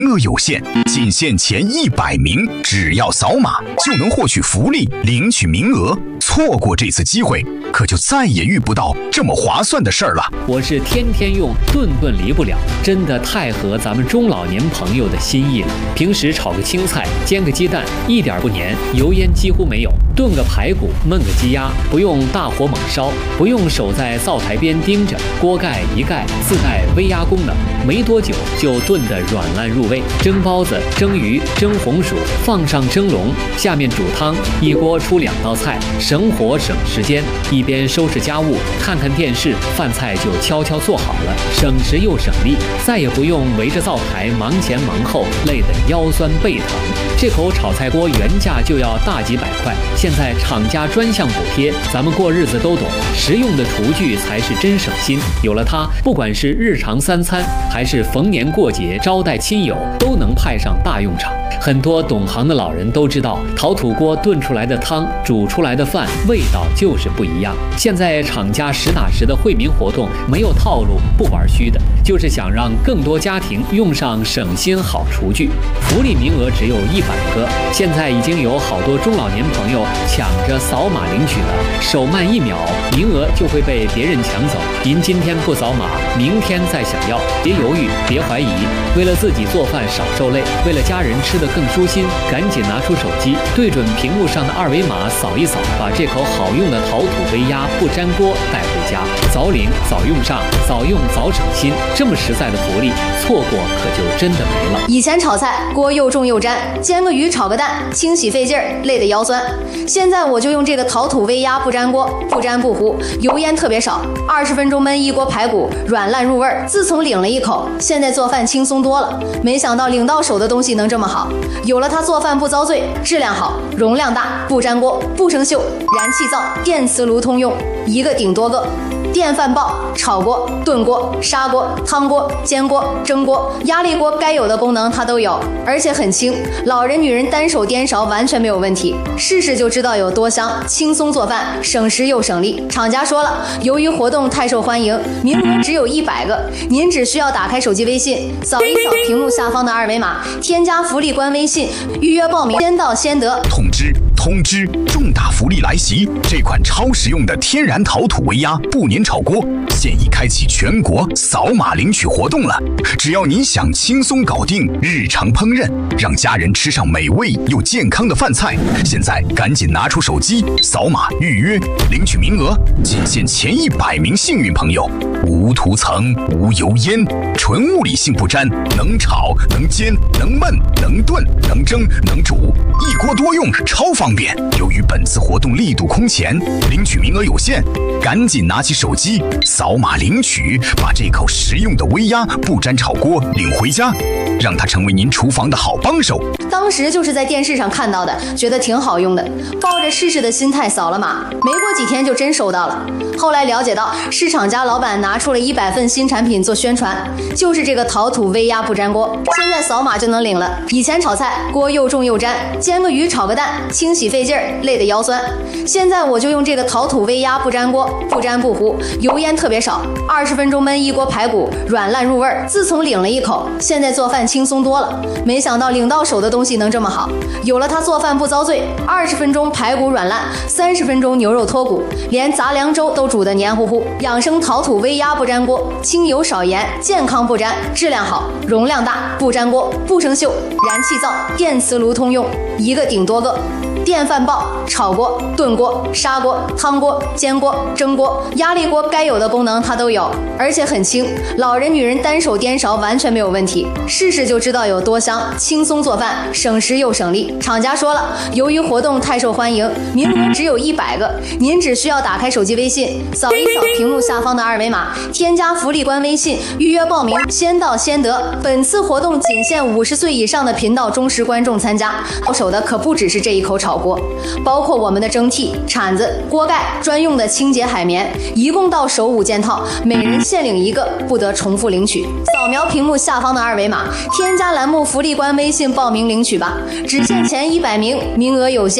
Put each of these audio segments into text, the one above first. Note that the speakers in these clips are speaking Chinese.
额有限，仅限前100名，只要扫码就能获取福利，领取名额。错过这次机会，可就再也遇不到这么划算的事儿了。 我是天天用，顿顿离不了，真的太合咱们中老年朋友的心意了。平时炒个青菜，煎个鸡蛋，一点不粘，油烟几乎没有。炖个排骨，焖个鸡鸭，不用大火猛烧，不用守在灶台边盯着，锅盖一盖，自带微压功能，没多久就炖得软烂入味。蒸包子、蒸鱼、蒸红薯，放上蒸笼，下面煮汤，一锅出2道菜，省火省时间。一边收拾家务，看看电视，饭菜就悄悄做好了，省时又省力，再也不用围着灶台忙前忙后，累得腰酸背疼。这口炒菜锅原价就要大几百块，现在厂家专项补贴，咱们过日子都懂，实用的厨具才是真省心。有了它，不管是日常3餐，还是逢年过节招待亲友，都能派上大用场。很多懂行的老人都知道，陶土锅炖出来的汤，煮出来的饭，味道就是不一样。现在厂家实打实的惠民活动，没有套路，不玩虚的，就是想让更多家庭用上省心好厨具。福利名额只有100个，现在已经有好多中老年朋友抢着扫码领取了，手慢1秒，名额就会被别人抢走。您今天不扫码，明天再想要，别犹豫，别怀疑。为了自己做饭少受累，为了家人吃得更舒心，赶紧拿出手机，对准屏幕上的2维码扫一扫，把这口好用的陶土微压不粘锅带回家，早领早用上，早用早省心。这么实在的福利，错过可就真的没了。 以前炒菜锅又重又粘，煎个鱼炒个蛋，清洗费劲儿，累得腰酸。现在我就用这个陶土微压不粘锅，不粘不糊，油烟特别少，20分钟焖一锅排骨，软烂入味儿。自从领了一口，现在做饭轻松多了。没想到领到手的东西能这么好，有了它做饭不遭罪，质量好，容量大，不粘锅，不生锈，燃气灶、电磁炉通用，一个顶多个。电饭煲、炒锅、炖锅、砂锅、汤锅、煎锅、蒸锅、压力锅，该有的功能它都有，而且很轻，老人女人单手颠勺完全没有问题。试试就知道有多香，轻松做饭，省时又省力。厂家说了，由于活动太受欢迎，名额只有100个，您只需要打开手机微信，扫一扫屏幕下方的2维码，添加福利官微信，预约报名，先到先得。 通知！重大福利来袭！这款超实用的天然陶土微压不粘炒锅现已开启全国扫码领取活动了。只要您想轻松搞定日常烹饪，让家人吃上美味又健康的饭菜，现在赶紧拿出手机扫码预约领取名额，仅限前100名幸运朋友。无涂层、无油烟，纯物理性不粘，能炒、能煎、能焖、能炖、能蒸、能煮，一锅多用，超方便。由于本次活动力度空前，领取名额有限，赶紧拿起手机扫码领取，把这口实用的微压不粘炒锅领回家，让它成为您厨房的好帮手。 当时就是在电视上看到的，觉得挺好用的，抱着试试的心态扫了码，没过几天就真收到了。后来了解到，是厂家老板拿出了100份新产品做宣传，就是这个陶土微压不粘锅，现在扫码就能领了。以前炒菜锅又重又粘，煎个鱼炒个蛋，清洗费劲儿，累得腰酸。现在我就用这个陶土微压不粘锅，不粘不糊，油烟特别少，20分钟焖一锅排骨，软烂入味儿。自从领了一口，现在做饭轻松多了。没想到领到手的东西能这么好，有了它做饭不遭罪，20分钟排骨软烂，30分钟牛肉脱骨，连杂粮粥都煮得黏糊糊。养生陶土微压不粘锅，轻油少盐，健康不粘，质量好，容量大，不粘锅，不生锈，燃气灶、电磁炉通用，一个顶多个。电饭煲、炒锅、炖锅、砂锅、汤锅、煎锅、蒸锅、压力锅，该有的功能它都有，而且很轻，老人女人单手颠勺完全没有问题。试试就知道有多香，轻松做饭，省时又省力。厂家说了，由于活动太受欢迎，名额只有100个，您只需要打开手机微信，扫一扫屏幕下方的2维码，添加福利官微信，预约报名，先到先得。本次活动仅限50岁以上的频道忠实观众参加，到手的可不只是这一口炒锅，包括我们的蒸屉、铲子、锅盖、专用的清洁海绵，一共到手5件套，每人限领1个，不得重复领取。扫描屏幕下方的2维码，添加栏目福利官微信报名领取吧，只限前100名，名额有限。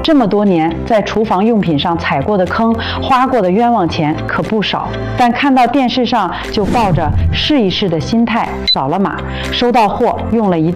这么多年在厨房用品上踩过的坑，花过的冤枉钱可不少，但看到电视上就抱着试一试的心态扫了码，收到货用了一